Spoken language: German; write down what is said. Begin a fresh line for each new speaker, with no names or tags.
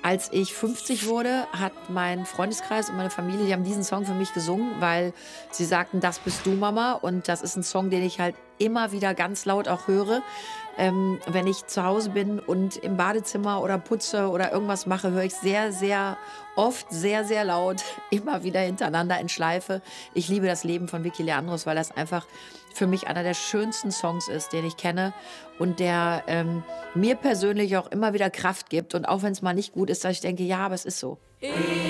Als ich 50 wurde, hat mein Freundeskreis und meine Familie, die haben diesen Song für mich gesungen, weil sie sagten: „Das bist du, Mama." Und das ist ein Song, den ich halt immer wieder ganz laut auch höre. Wenn ich zu Hause bin und im Badezimmer oder putze oder irgendwas mache, höre ich sehr, sehr oft, sehr, sehr laut, immer wieder hintereinander in Schleife. Ich liebe das Leben von Vicky Leandros, weil das einfach für mich einer der schönsten Songs ist, den ich kenne und der, mir persönlich auch immer wieder Kraft gibt und auch wenn es mal nicht gut ist, dass ich denke: „Ja, aber es ist so."